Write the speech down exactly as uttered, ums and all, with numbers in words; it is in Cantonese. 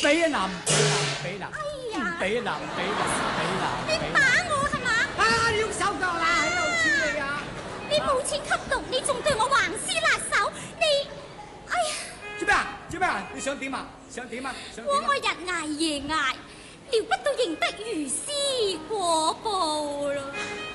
俾啊嗱，唔俾嗱，唔俾嗱， 哎呀， 唔俾嗱，唔俾嗱，唔俾嗱， 你打我係嘛？ 啊！你用手腳啦，喺度黐你啊！ 你冇錢吸毒，你仲對我橫施辣手，你，哎呀！ 做咩啊？做咩啊？你想點啊？想點啊？想點啊？ 枉我日捱夜捱，料不到認得如斯果報啦！